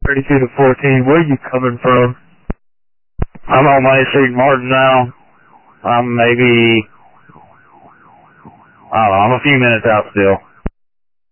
32 to 14. Where are you coming from? I'm on Main Street, Martin now. I'm maybe, I don't know, I'm a few minutes out still.